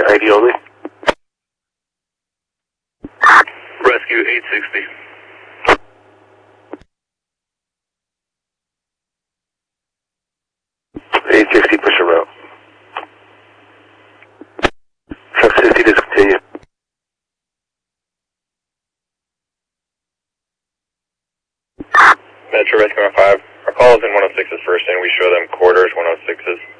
ID only. Rescue 860. 860, push a route. Truck 60, discontinue. Metro Rescue 105. Our call is in 106's first, and we show them quarters 106's.